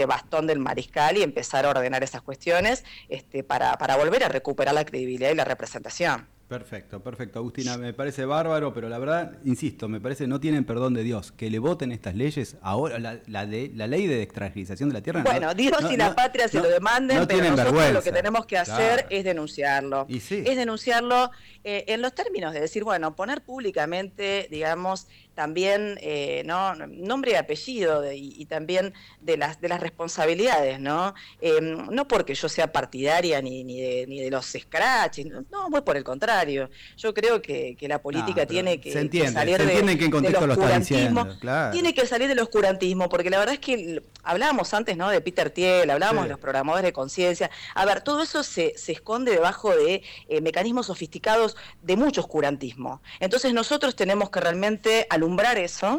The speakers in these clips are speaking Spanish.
bastón del mariscal y empezar a ordenar esas cuestiones para volver a recuperar la credibilidad y la representación. Perfecto, perfecto, Agustina, me parece bárbaro, pero la verdad, insisto, me parece no tienen perdón de Dios. Que le voten estas leyes, ahora la ley de extranjerización de la tierra. Bueno, Dios y la patria se lo demanden, pero nosotros vergüenza. Lo que tenemos que hacer es denunciarlo. Y sí. Es denunciarlo en los términos de decir, bueno, poner públicamente, digamos, también nombre y apellido y también de las responsabilidades, ¿no? No porque yo sea partidaria ni de los scratches, no, voy por el contrario. Yo creo que la política tiene que salir del oscurantismo, claro. Tiene que salir del oscurantismo, porque la verdad es que hablábamos antes, ¿no?, de Peter Thiel, hablábamos de los programadores de conciencia. A ver, todo eso se esconde debajo de mecanismos sofisticados de mucho oscurantismo. Entonces nosotros tenemos que realmente alumbrar eso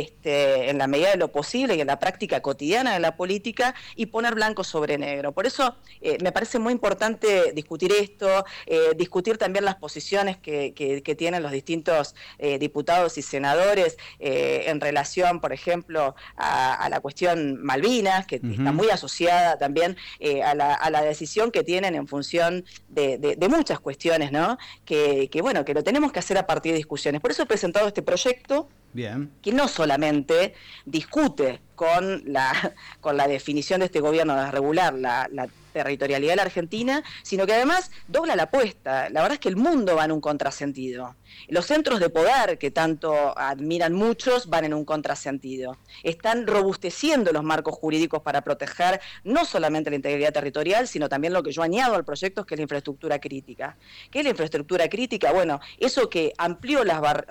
en la medida de lo posible y en la práctica cotidiana de la política y poner blanco sobre negro. Por eso me parece muy importante discutir esto, discutir también las posiciones que tienen los distintos diputados y senadores en relación, por ejemplo, a la cuestión Malvinas, que está muy asociada también a la decisión que tienen en función de muchas cuestiones, ¿no? Que lo tenemos que hacer a partir de discusiones. Por eso he presentado este proyecto. Bien. Que no solamente discute con la definición de este gobierno de regular la territorialidad de la Argentina, sino que además dobla la apuesta. La verdad es que el mundo va en un contrasentido. Los centros de poder, que tanto admiran muchos, van en un contrasentido. Están robusteciendo los marcos jurídicos para proteger no solamente la integridad territorial, sino también lo que yo añado al proyecto, que es la infraestructura crítica. ¿Qué es la infraestructura crítica? Bueno, eso que amplió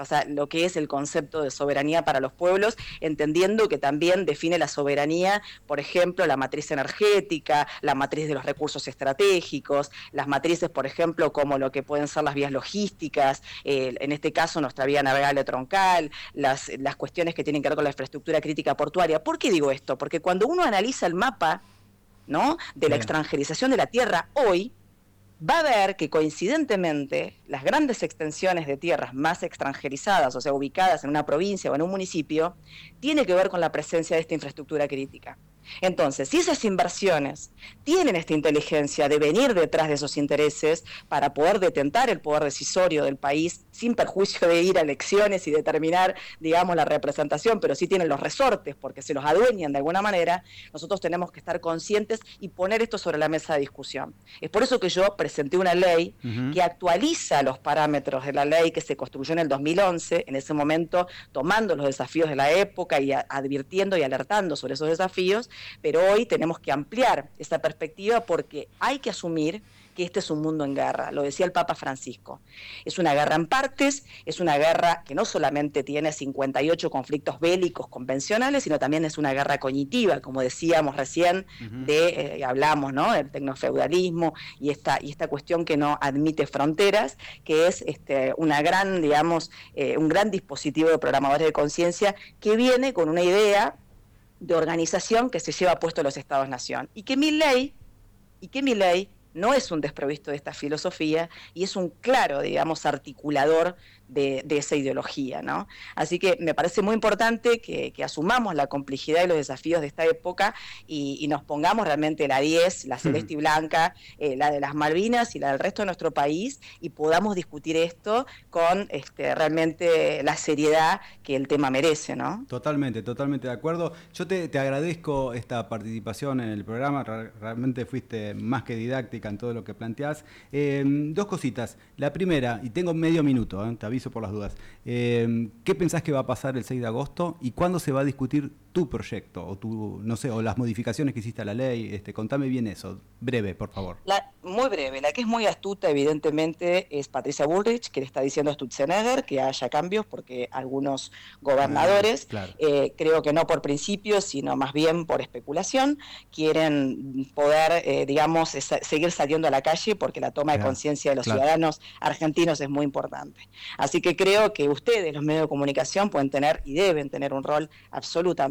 lo que es el concepto de soberanía para los pueblos, entendiendo que también define la soberanía, por ejemplo, la matriz energética, la matriz de los recursos estratégicos, las matrices, por ejemplo, como lo que pueden ser las vías logísticas, en este caso nuestra vía navegable troncal, las cuestiones que tienen que ver con la infraestructura crítica portuaria. ¿Por qué digo esto? Porque cuando uno analiza el mapa, ¿no?, de la extranjerización de la tierra hoy, va a ver que coincidentemente las grandes extensiones de tierras más extranjerizadas, o sea, ubicadas en una provincia o en un municipio, tiene que ver con la presencia de esta infraestructura crítica. Entonces, si esas inversiones tienen esta inteligencia de venir detrás de esos intereses para poder detentar el poder decisorio del país sin perjuicio de ir a elecciones y determinar, digamos, la representación, pero sí tienen los resortes porque se los adueñan de alguna manera, nosotros tenemos que estar conscientes y poner esto sobre la mesa de discusión. Es por eso que yo presenté una ley que actualiza los parámetros de la ley que se construyó en el 2011, en ese momento tomando los desafíos de la época y advirtiendo y alertando sobre esos desafíos, pero hoy tenemos que ampliar esa perspectiva porque hay que asumir que este es un mundo en guerra, lo decía el Papa Francisco. Es una guerra en partes, es una guerra que no solamente tiene 58 conflictos bélicos convencionales, sino también es una guerra cognitiva, como decíamos recién, hablamos, ¿no?, del tecnofeudalismo y esta cuestión que no admite fronteras, que es una gran, digamos, un gran dispositivo de programadores de conciencia que viene con una idea de organización que se lleva puesto a los Estados-nación. Y que mi ley no es un desprovisto de esta filosofía y es un claro, digamos, articulador de esa ideología, ¿no? Así que me parece muy importante que asumamos la complejidad y los desafíos de esta época y nos pongamos realmente la 10, la celeste y blanca, la de las Malvinas y la del resto de nuestro país y podamos discutir esto con realmente la seriedad que el tema merece, ¿no? Totalmente de acuerdo. Yo te agradezco esta participación en el programa, realmente fuiste más que didáctica en todo lo que planteás. Dos cositas. La primera, y tengo medio minuto, te aviso por las dudas. ¿Qué pensás que va a pasar el 6 de agosto y cuándo se va a discutir tu proyecto o las modificaciones que hiciste a la ley? Contame bien eso, breve, por favor. Muy breve, la que es muy astuta evidentemente es Patricia Bullrich, que le está diciendo a Sturzenegger que haya cambios porque algunos gobernadores, creo que no por principio, sino más bien por especulación, quieren poder, digamos, seguir saliendo a la calle porque la toma de conciencia de los ciudadanos argentinos es muy importante. Así que creo que ustedes, los medios de comunicación, pueden tener y deben tener un rol absolutamente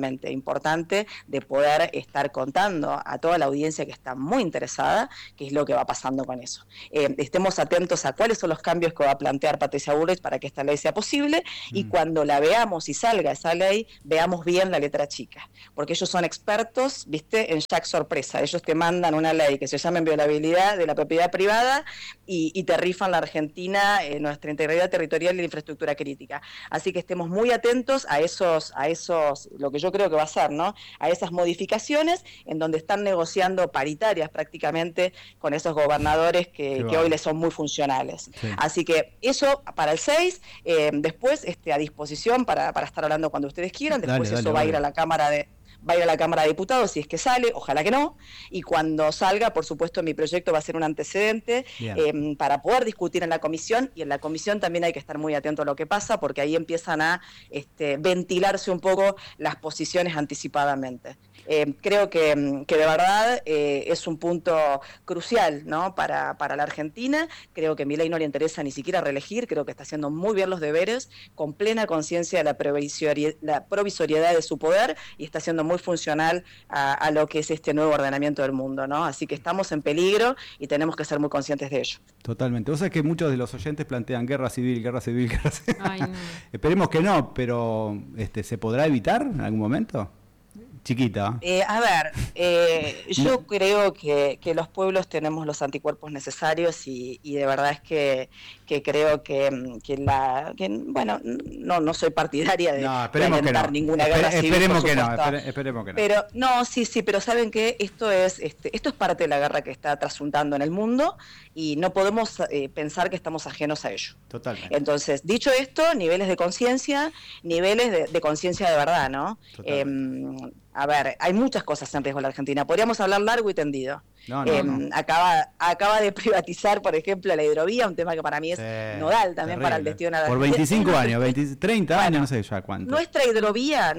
sumamente importante de poder estar contando a toda la audiencia que está muy interesada qué es lo que va pasando con eso. Estemos atentos a cuáles son los cambios que va a plantear Patricia Bullrich para que esta ley sea posible y cuando la veamos y salga esa ley, veamos bien la letra chica, porque ellos son expertos, ¿viste?, en Jack Sorpresa. Ellos te mandan una ley que se llama inviolabilidad de la propiedad privada y te rifan la Argentina, nuestra integridad territorial y la infraestructura crítica. Así que estemos muy atentos a esos, lo que yo creo que va a ser, ¿no?, a esas modificaciones en donde están negociando paritarias prácticamente con esos gobernadores que hoy les son muy funcionales. Sí. Así que eso para el 6, después a disposición para estar hablando cuando ustedes quieran, después eso va a ir a la Cámara de Diputados, si es que sale, ojalá que no, y cuando salga, por supuesto, mi proyecto va a ser un antecedente para poder discutir en la comisión, y en la comisión también hay que estar muy atento a lo que pasa, porque ahí empiezan a ventilarse un poco las posiciones anticipadamente. Creo que de verdad es un punto crucial, ¿no?, para la Argentina. Creo que a Milei no le interesa ni siquiera reelegir, creo que está haciendo muy bien los deberes, con plena conciencia de la provisoriedad de su poder, y está haciendo muy funcional a lo que es este nuevo ordenamiento del mundo, ¿no? Así que estamos en peligro y tenemos que ser muy conscientes de ello. Totalmente. Vos sabés que muchos de los oyentes plantean guerra civil, guerra civil, guerra civil. Ay, no. Esperemos que no, pero ¿se podrá evitar en algún momento? Chiquita. Yo creo que los pueblos tenemos los anticuerpos necesarios y de verdad es que creo que bueno, no soy partidaria de alentar ninguna guerra civil. Esperemos que no. Pero no, sí, pero saben que esto es parte de la guerra que está trasuntando en el mundo y no podemos pensar que estamos ajenos a ello. Totalmente. Entonces, dicho esto, niveles de conciencia, niveles de conciencia de verdad, ¿no? Hay muchas cosas en riesgo en la Argentina. Podríamos hablar largo y tendido. No. Acaba de privatizar, por ejemplo, la hidrovía, un tema que para mí es nodal también terrible. Para el destino de la Por 25 años, 30 años, no sé ya cuánto. Nuestra hidrovía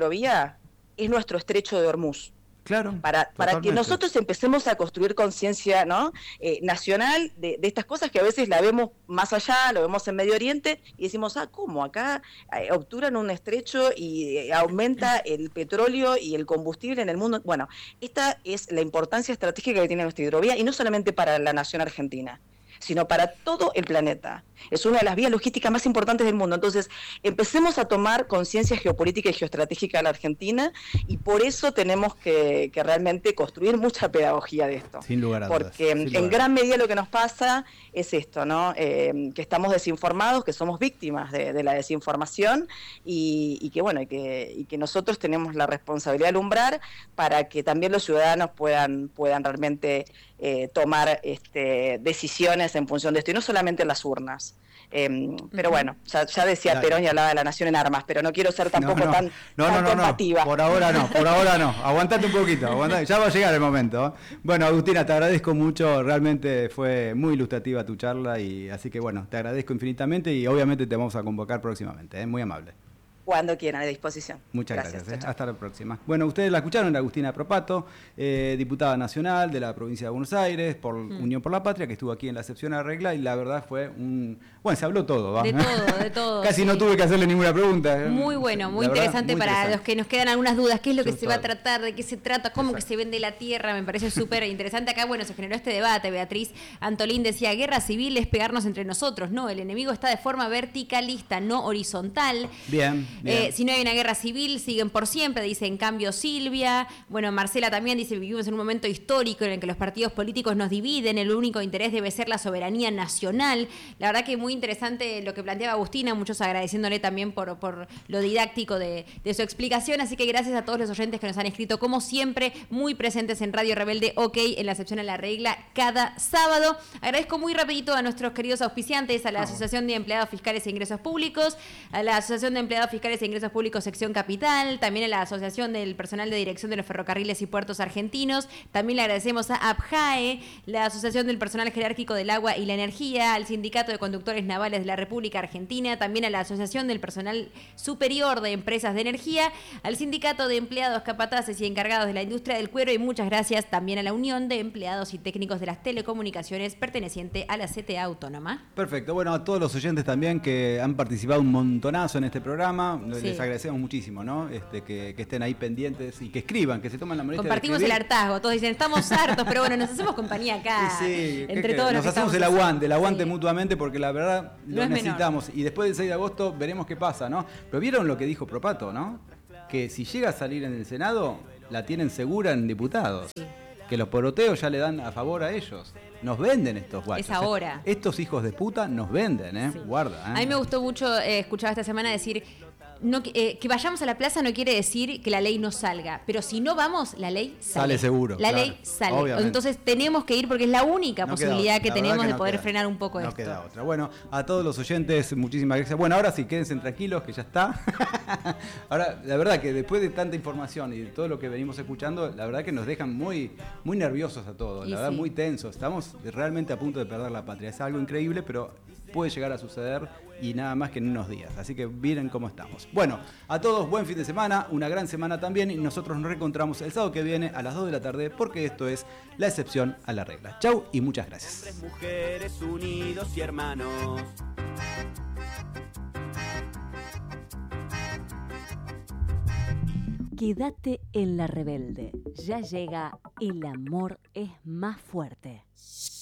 es nuestro estrecho de Hormuz. Claro, para que nosotros empecemos a construir conciencia, ¿no?, nacional de estas cosas que a veces la vemos más allá, lo vemos en Medio Oriente y decimos, ¿cómo? Acá obturan un estrecho y aumenta el petróleo y el combustible en el mundo. Bueno, esta es la importancia estratégica que tiene nuestra hidrovía y no solamente para la nación argentina, sino para todo el planeta. Es una de las vías logísticas más importantes del mundo. Entonces, empecemos a tomar conciencia geopolítica y geoestratégica de la Argentina y por eso tenemos que realmente construir mucha pedagogía de esto. Sin lugar a dudas. Porque en gran medida lo que nos pasa es esto, ¿no? Que estamos desinformados, que somos víctimas de la desinformación y que nosotros tenemos la responsabilidad de alumbrar para que también los ciudadanos puedan realmente tomar decisiones en función de esto, y no solamente en las urnas. Pero bueno, ya decía Perón y hablaba de la nación en armas, pero no quiero ser tampoco tan combativa. Por ahora no. Aguantate un poquito, ya va a llegar el momento. Bueno, Agustina, te agradezco mucho, realmente fue muy ilustrativa tu charla, y así que bueno, te agradezco infinitamente y obviamente te vamos a convocar próximamente, muy amable. Cuando quieran, a disposición. Muchas gracias. Hasta la próxima. Bueno, ustedes la escucharon, Agustina Propato, diputada nacional de la provincia de Buenos Aires por Unión por la Patria, que estuvo aquí en la sección a regla, y la verdad fue bueno, se habló todo, ¿va? De todo. Casi no tuve que hacerle ninguna pregunta. Muy bueno, muy interesante para los que nos quedan algunas dudas. ¿Qué es lo que se va a tratar? ¿De qué se trata? ¿Cómo que se vende la tierra? Me parece súper interesante. Acá, bueno, se generó este debate. Beatriz Antolín decía, guerra civil es pegarnos entre nosotros. No, el enemigo está de forma verticalista, no horizontal. Bien. Si no hay una guerra civil, siguen por siempre, dice en cambio Silvia. Bueno, Marcela también dice, vivimos en un momento histórico en el que los partidos políticos nos dividen, el único interés debe ser la soberanía nacional. La verdad que muy interesante lo que planteaba Agustina, muchos agradeciéndole también por lo didáctico de su explicación, así que gracias a todos los oyentes que nos han escrito, como siempre, muy presentes en Radio Rebelde, OK, en la sección a la regla, cada sábado. Agradezco muy rapidito a nuestros queridos auspiciantes, a la Asociación de Empleados Fiscales e Ingresos Públicos, a la Asociación de Empleados Fiscales e Ingresos Públicos Sección Capital, también a la Asociación del Personal de Dirección de los Ferrocarriles y Puertos Argentinos, también le agradecemos a APJAE, la Asociación del Personal Jerárquico del Agua y la Energía, al Sindicato de Conductores Navales de la República Argentina, también a la Asociación del Personal Superior de Empresas de Energía, al Sindicato de Empleados Capataces y Encargados de la Industria del Cuero, y muchas gracias también a la Unión de Empleados y Técnicos de las Telecomunicaciones, perteneciente a la CTA Autónoma. Perfecto, bueno, a todos los oyentes también que han participado un montonazo en este programa. programa. Sí. Les agradecemos muchísimo, ¿no? Que estén ahí pendientes y que escriban, que se tomen la molestia Compartimos de el escribir. hartazgo, todos dicen, estamos hartos, pero bueno, nos hacemos compañía acá, Sí, entre todos nos los que hacemos estamos el aguante Sí. mutuamente, porque la verdad No lo es menor. necesitamos. Y después del 6 de agosto veremos qué pasa, ¿no? Pero vieron lo que dijo Propato, ¿no? Que si llega a salir en el Senado, la tienen segura en diputados. Sí. Que los poroteos ya le dan a favor a ellos. Nos venden estos guachos. Es ahora. Estos hijos de puta nos venden, ¿eh? Sí. Guarda, ¿eh? A mí me gustó mucho escuchar esta semana decir que vayamos a la plaza no quiere decir que la ley no salga, pero si no vamos, la ley sale. Sale seguro, La claro, ley sale. obviamente. Entonces tenemos que ir porque es la única No queda posibilidad otra. que La verdad tenemos que de no poder queda. frenar un poco No esto. queda otra. Bueno, a todos los oyentes, muchísimas gracias. Bueno, ahora sí, quédense tranquilos que ya está. Ahora, la verdad que después de tanta información y de todo lo que venimos escuchando, la verdad que nos dejan muy, muy nerviosos a todos, Y la verdad sí. muy tensos. Estamos realmente a punto de perder la patria. Es algo increíble, pero puede llegar a suceder y nada más que en unos días. Así que miren cómo estamos. Bueno, a todos buen fin de semana, una gran semana también, y nosotros nos reencontramos el sábado que viene a las 2 de la tarde, porque esto es la excepción a la regla. Chau y muchas gracias. Hombres, mujeres, unidos y hermanos. Quédate en La Rebelde. Ya llega El amor es más fuerte.